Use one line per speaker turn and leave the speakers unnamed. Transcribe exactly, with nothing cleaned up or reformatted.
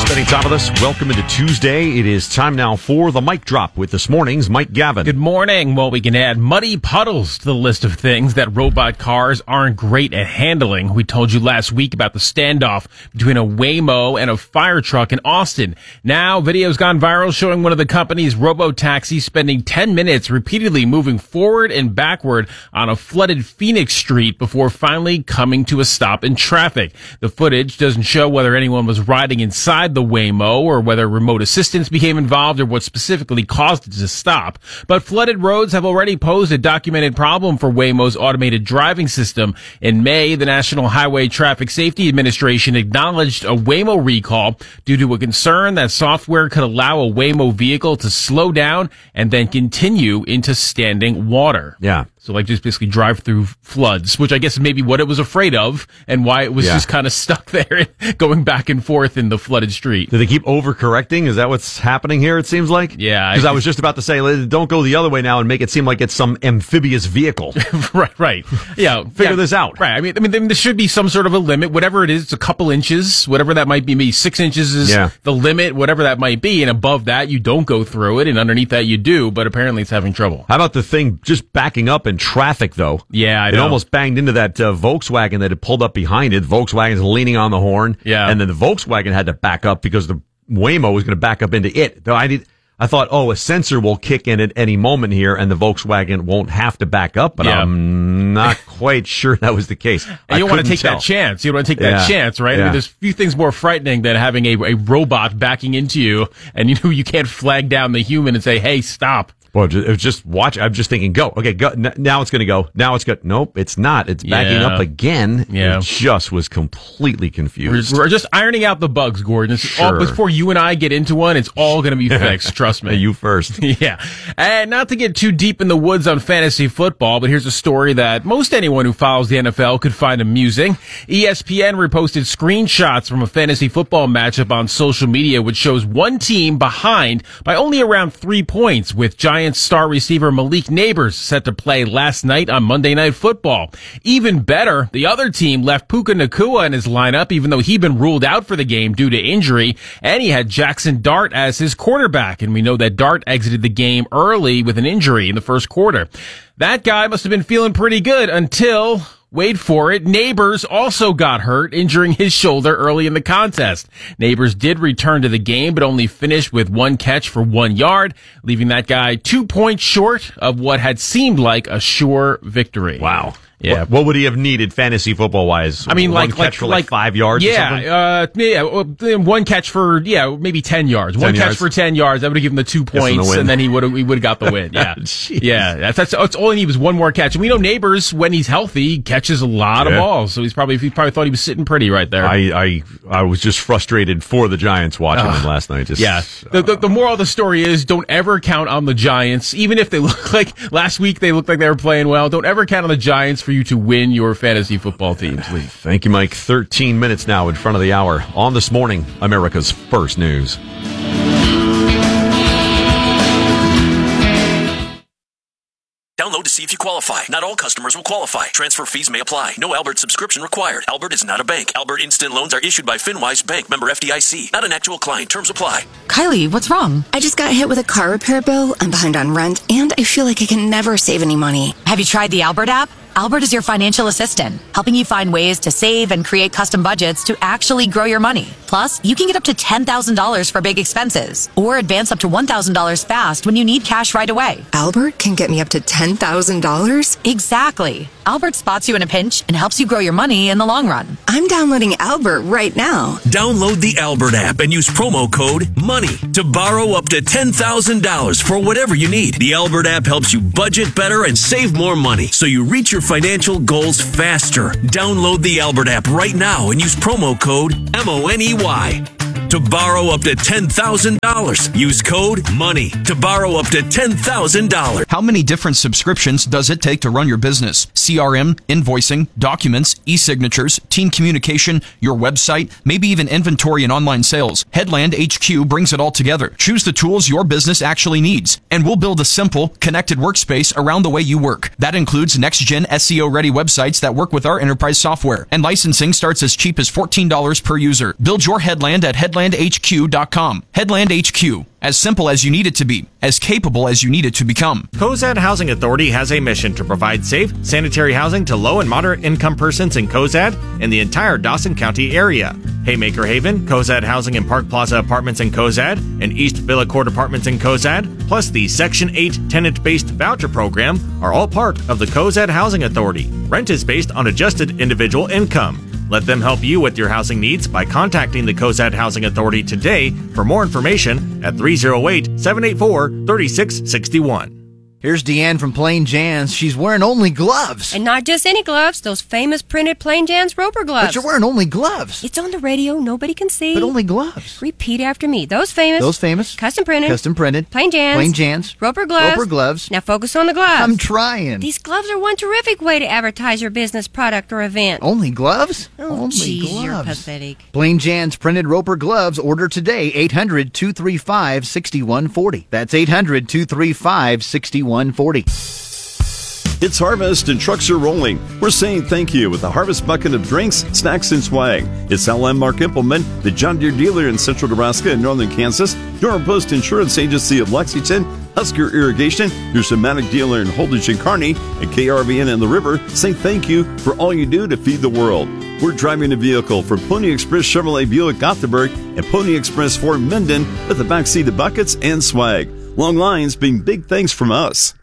Spending time with us. Welcome into Tuesday. It is time now for the Mic Drop with this morning's Mike Gavin.
Good morning. Well, we can add muddy puddles to the list of things that robot cars aren't great at handling. We told you last week about the standoff between a Waymo and a fire truck in Austin. Now, video's gone viral showing one of the company's robo-taxis spending ten minutes repeatedly moving forward and backward on a flooded Phoenix street before finally coming to a stop in traffic. The footage doesn't show whether anyone was riding inside the Waymo or whether remote assistance became involved or what specifically caused it to stop. But flooded roads have already posed a documented problem for Waymo's automated driving system. In May, the National Highway Traffic Safety Administration acknowledged a Waymo recall due to a concern that software could allow a Waymo vehicle to slow down and then continue into standing water.
Yeah.
So like just basically drive through floods, which I guess is maybe what it was afraid of and why it was
yeah.
just kind of stuck there going back and forth in the flooded street.
Do they keep overcorrecting? Is that what's happening here, it seems like?
Yeah.
Because I, I was just about to say, don't go the other way now and make it seem like it's some amphibious vehicle.
right, right. Yeah.
Figure
yeah,
this out.
Right. I mean, I mean, there should be some sort of a limit, whatever it is, it's a couple inches, whatever that might be. Maybe six inches is
yeah.
the limit, whatever that might be. And above that, you don't go through it. And underneath that, you do. But apparently it's having trouble.
How about the thing just backing up in traffic, though?
Yeah, I
it
know.
almost banged into that uh, Volkswagen that had pulled up behind it. Volkswagen's leaning on the horn.
Yeah.
And then the Volkswagen had to back up because the Waymo was going to back up into it. Though I did, I thought, oh, a sensor will kick in at any moment here and the Volkswagen won't have to back up, but yeah. I'm not quite sure that was the case.
And
I
you don't want to take
tell.
that chance. You don't want to take
yeah.
that chance, right?
Yeah.
I mean, there's a few things more frightening than having a, a robot backing into you and you know you can't flag down the human and say, hey, stop.
Well, just, just watch. I'm just thinking, go. Okay, go. N- now it's going to go. Now it's good. Nope, it's not. It's backing
yeah.
up again.
Yeah.
It just was completely confused.
We're, we're just ironing out the bugs, Gordon. It's
sure.
all, before you and I get into one, it's all going to be fixed. Trust me.
You first.
Yeah. And not to get too deep in the woods on fantasy football, but here's a story that most anyone who follows the N F L could find amusing. E S P N reposted screenshots from a fantasy football matchup on social media, which shows one team behind by only around three points, with Giants star receiver Malik Neighbors set to play last night on Monday Night Football. Even better, the other team left Puka Nacua in his lineup, even though he'd been ruled out for the game due to injury, and he had Jackson Dart as his quarterback, and we know that Dart exited the game early with an injury in the first quarter. That guy must have been feeling pretty good until... wait for it, Neighbors also got hurt, injuring his shoulder early in the contest. Neighbors did return to the game, but only finished with one catch for one yard, leaving that guy two points short of what had seemed like a sure victory.
Wow.
Yeah.
What, what would he have needed fantasy football wise?
I mean,
one
like,
catch
like,
for like,
like
five yards
yeah,
or something?
Uh, yeah, one catch for, yeah, maybe ten yards.
ten
one
yards.
catch for ten yards. That would have given him the two points,
the
and then he would have, he would have got the win. Yeah. yeah. That's, that's, that's all he needed was one more catch. And we know Neighbors, when he's healthy, catches a lot
yeah.
of balls. So he's probably, he probably thought he was sitting pretty right there.
I, I, I was just frustrated for the Giants watching uh, them last night. Just,
yeah. The, the, the moral of the story is don't ever count on the Giants, even if they look like, last week they looked like they were playing well. Don't ever count on the Giants for you to win your fantasy football teams.
Thank you, Mike. thirteen minutes now in front of the hour. On This Morning, America's First News.
Download to see if you qualify. Not all customers will qualify. Transfer fees may apply. No Albert subscription required. Albert is not a bank. Albert Instant Loans are issued by FinWise Bank, member F D I C. Not an actual client. Terms apply.
Kylie, what's wrong?
I just got hit with a car repair bill. I'm behind on rent, and I feel like I can never save any money.
Have you tried the Albert app? Albert is your financial assistant, helping you find ways to save and create custom budgets to actually grow your money. Plus, you can get up to ten thousand dollars for big expenses or advance up to one thousand dollars fast when you need cash right away.
Albert can get me up to ten thousand dollars?
Exactly. Albert spots you in a pinch and helps you grow your money in the long run.
I'm downloading Albert right now.
Download the Albert app and use promo code MONEY to borrow up to ten thousand dollars for whatever you need. The Albert app helps you budget better and save more money so you reach your financial goals faster. Download the Albert app right now and use promo code M O N E Y to borrow up to ten thousand dollars. Use code MONEY to borrow up to ten thousand dollars.
How many different subscriptions does it take to run your business? C R M, invoicing, documents, e-signatures, team communication, your website, maybe even inventory and online sales. Headland H Q brings it all together. Choose the tools your business actually needs, and we'll build a simple, connected workspace around the way you work. That includes next-gen S E O-ready websites that work with our enterprise software, and licensing starts as cheap as fourteen dollars per user. Build your Headland at Headland headland h q dot com. Headland H Q. As simple as you need it to be. As capable as you need it to become.
Cozad Housing Authority has a mission to provide safe, sanitary housing to low and moderate income persons in Cozad and the entire Dawson County area. Haymaker Haven, Cozad Housing and Park Plaza Apartments in Cozad, and East Villa Court Apartments in Cozad, plus the Section eight tenant-based voucher program are all part of the Cozad Housing Authority. Rent is based on adjusted individual income. Let them help you with your housing needs by contacting the Cozad Housing Authority today for more information at three oh eight, seven eight four, three six six one.
Here's Deanne from Plain Jan's. She's wearing only gloves.
And not just any gloves, those famous printed Plain Jan's Roper gloves.
But you're wearing only gloves.
It's on the radio, nobody can see.
But only gloves.
Repeat after me. Those famous.
Those famous.
Custom printed.
Custom printed.
Plain Jan's.
Plain Jan's.
Roper gloves.
Roper gloves.
Now focus on the gloves.
I'm trying.
These gloves are one terrific way to advertise your business, product, or event.
Only gloves?
Oh,
only
geez,
gloves.
you're pathetic.
Plain Jan's printed Roper gloves. Order today. eight hundred, two three five, six one four zero. That's eight hundred, two three five, six one four zero.
It's harvest and trucks are rolling. We're saying thank you with the Harvest Bucket of drinks, snacks, and swag. It's L M Mark Implement, the John Deere dealer in central Nebraska and northern Kansas, Durham Post Insurance Agency of Lexington, Husker Irrigation, your Semantic dealer in Holdridge and Kearney, and K R V N in the River say thank you for all you do to feed the world. We're driving a vehicle for Pony Express Chevrolet Buick Gothenburg and Pony Express Ford Minden with the backseat of buckets and swag. Long lines being big thanks from us.